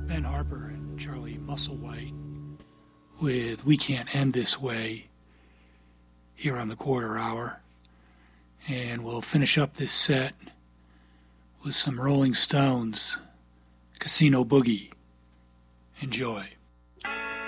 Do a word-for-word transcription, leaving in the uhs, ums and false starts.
Ben Harper and Charlie Musselwhite with We Can't End This Way here on the Quarter Hour. And we'll finish up this set with some Rolling Stones, Casino Boogie. Enjoy.